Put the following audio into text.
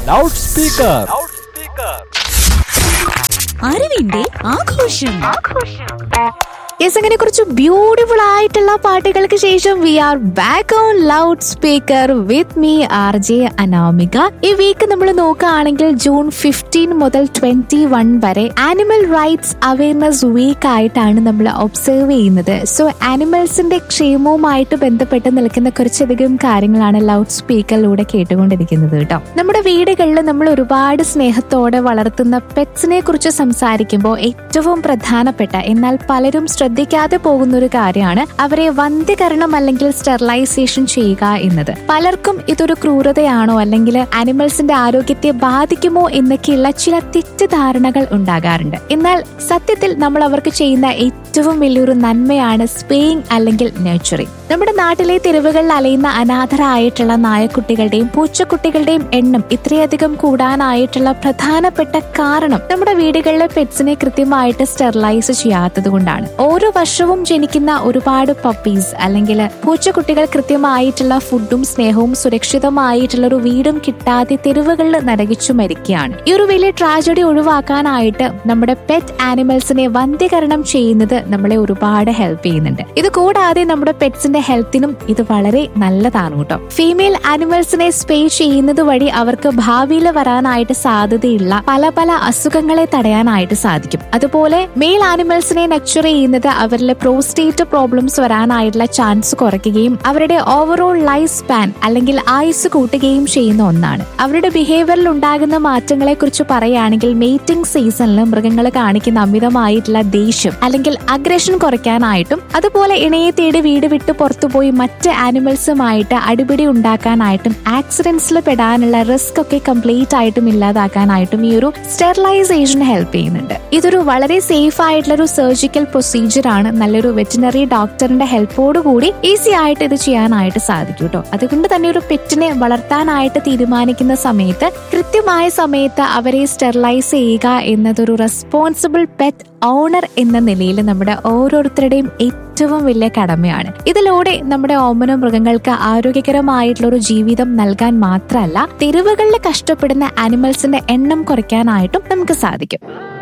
Loud speaker. അറിവിന്റെ ആഘോഷം. Yes, അങ്ങനെ കുറച്ച് ബ്യൂട്ടിഫുൾ ആയിട്ടുള്ള പാട്ടുകൾക്ക് ശേഷം V are back on loud speaker with me RJ Anamika. ഈ വീക്ക് നമ്മൾ നോക്കുകയാണെങ്കിൽ ജൂൺ 15 മുതൽ 21 വരെ ആനിമൽ റൈറ്റ്സ് അവയർനെസ് വീക്ക് ആയിട്ടാണ് നമ്മൾ ഒബ്സർവ് ചെയ്യുന്നത്. സോ ആനിമൽസിന്റെ ക്ഷേമവുമായിട്ട് ബന്ധപ്പെട്ട് നിൽക്കുന്ന കുറച്ചധികം കാര്യങ്ങളാണ് ലൗഡ് സ്പീക്കറിലൂടെ കേട്ടുകൊണ്ടിരിക്കുന്നത് കേട്ടോ. നമ്മുടെ വീടുകളിൽ നമ്മൾ ഒരുപാട് സ്നേഹത്തോടെ വളർത്തുന്ന പെറ്റ്സിനെ കുറിച്ച് സംസാരിക്കുമ്പോൾ ഏറ്റവും പ്രധാനപ്പെട്ട എന്നാൽ പലരും ശ്രദ്ധിക്കാതെ പോകുന്ന ഒരു കാര്യമാണ് അവരെ വന്ധ്യകരണം അല്ലെങ്കിൽ സ്റ്റെറിലൈസേഷൻ ചെയ്യുക എന്നത്. പലർക്കും ഇതൊരു ക്രൂരതയാണോ അല്ലെങ്കിൽ ആനിമൽസിന്റെ ആരോഗ്യത്തെ ബാധിക്കുമോ എന്നൊക്കെയുള്ള ചില തെറ്റിദ്ധാരണകൾ ഉണ്ടാകാറുണ്ട്. എന്നാൽ സത്യത്തിൽ നമ്മൾ അവർക്ക് ചെയ്യുന്ന ഏറ്റവും വലിയൊരു നന്മയാണ് സ്പേയിങ് അല്ലെങ്കിൽ നഴ്ച്ചറിങ്. നമ്മുടെ നാട്ടിലെ തെരുവുകളിൽ അലയുന്ന അനാഥരായിട്ടുള്ള നായക്കുട്ടികളുടെയും പൂച്ചക്കുട്ടികളുടെയും എണ്ണം ഇത്രയധികം കൂടാനായിട്ടുള്ള പ്രധാനപ്പെട്ട കാരണം നമ്മുടെ വീടുകളിലെ പെറ്റ്സിനെ കൃത്യമായിട്ട് സ്റ്റെറിലൈസ് ചെയ്യാത്തത് കൊണ്ടാണ്. ഓരോ വർഷവും ജനിക്കുന്ന ഒരുപാട് പപ്പീസ് അല്ലെങ്കിൽ പൂച്ചക്കുട്ടികൾ കൃത്യമായിട്ടുള്ള ഫുഡും സ്നേഹവും സുരക്ഷിതമായിട്ടുള്ള ഒരു വീടും കിട്ടാതെ തെരുവുകളിൽ നരകിച്ചു മരിക്കുകയാണ്. ഈ ഒരു വലിയ ട്രാജഡി ഒഴിവാക്കാനായിട്ട് നമ്മുടെ പെറ്റ് ആനിമൽസിനെ വന്ധ്യകരണം ചെയ്യുന്നത് നമ്മളെ ഒരുപാട് ഹെൽപ്പ് ചെയ്യുന്നുണ്ട്. ഇത് കൂടാതെ നമ്മുടെ പെറ്റ്സിന്റെ ഹെൽത്തിനും ഇത് വളരെ നല്ലതാണ് കേട്ടോ. ഫീമെയിൽ ആനിമൽസിനെ സ്പേ ചെയ്യുന്നത് വഴി അവർക്ക് ഭാവിയിൽ വരാനായിട്ട് സാധ്യതയുള്ള പല പല അസുഖങ്ങളെ തടയാനായിട്ട് സാധിക്കും. അതുപോലെ മെയിൽ ആനിമൽസിനെ നക്ചർ ചെയ്യുന്നത് അവരിലെ പ്രോസ്റ്റേറ്റ് പ്രോബ്ലംസ് വരാനായിട്ടുള്ള ചാൻസ് കുറയ്ക്കുകയും അവരുടെ ഓവറോൾ ലൈഫ് സ്പാൻ അല്ലെങ്കിൽ ആയുസ് കൂട്ടുകയും ചെയ്യുന്ന ഒന്നാണ്. അവരുടെ ബിഹേവിയറിൽ ഉണ്ടാകുന്ന മാറ്റങ്ങളെ കുറിച്ച് പറയുകയാണെങ്കിൽ മേറ്റിംഗ് സീസണിൽ മൃഗങ്ങൾ കാണിക്കുന്ന അമിതമായിട്ടുള്ള ദേഷ്യം അല്ലെങ്കിൽ അഗ്രഷൻ കുറയ്ക്കാനായിട്ടും അതുപോലെ ഇണയെ തേടി വീട് വിട്ട് പുറത്തുപോയി മറ്റ് ആനിമൽസുമായിട്ട് അടിപിടി ഉണ്ടാക്കാനായിട്ടും ആക്സിഡന്റ്സിൽ പെടാനുള്ള റിസ്ക് ഒക്കെ കംപ്ലീറ്റ് ആയിട്ടും ഇല്ലാതാക്കാനായിട്ടും ഈ ഒരു സ്റ്റെറിലൈസേഷൻ ഹെൽപ്പ് ചെയ്യുന്നുണ്ട്. ഇതൊരു വളരെ സേഫ് ആയിട്ടുള്ള ഒരു സർജിക്കൽ പ്രൊസീജിയർ ആണ്. നല്ലൊരു വെറ്റിനറി ഡോക്ടറിന്റെ ഹെൽപ്പോടുകൂടി ഈസി ആയിട്ട് ഇത് ചെയ്യാനായിട്ട് സാധിക്കും കേട്ടോ. അതുകൊണ്ട് തന്നെ ഒരു പെറ്റിനെ വളർത്താനായിട്ട് തീരുമാനിക്കുന്ന സമയത്ത് കൃത്യമായ സമയത്ത് അവരെ സ്റ്റെറിലൈസ് ചെയ്യുക എന്നതൊരു റെസ്പോൺസിബിൾ പെറ്റ് ഓണർ എന്ന നിലയിൽ നമ്മുടെ ഓരോരുത്തരുടെയും ഏറ്റവും വലിയ കടമയാണ്. ഇതിലൂടെ നമ്മുടെ ഓമന മൃഗങ്ങൾക്ക് ആരോഗ്യകരമായിട്ടുള്ള ഒരു ജീവിതം നൽകാൻ മാത്രമല്ല തെരുവുകളിൽ കഷ്ടപ്പെടുന്ന ആനിമൽസിന്റെ എണ്ണം കുറയ്ക്കാനായിട്ടും നമുക്ക് സാധിക്കും.